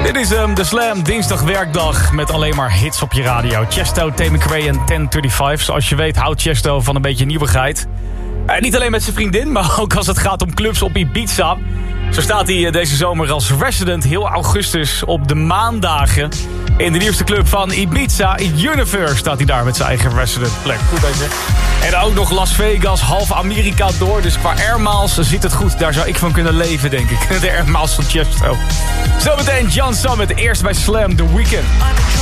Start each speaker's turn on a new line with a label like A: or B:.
A: Dit is de Slam dinsdag werkdag met alleen maar hits op je radio. Chesto, Tate McRae en 1035. Zoals je weet houdt Chesto van een beetje nieuwigheid. Niet alleen met zijn vriendin, maar ook als het gaat om clubs op Ibiza. Zo staat hij deze zomer als resident heel augustus op de maandagen. In de nieuwste club van Ibiza, Universe, staat hij daar met zijn eigen resident plek. Goed deze. En ook nog Las Vegas, half Amerika door. Dus qua air miles ziet het goed. Daar zou ik van kunnen leven, denk ik. De air miles van Chesto. Zometeen John Summit, eerst bij Slam The Weeknd.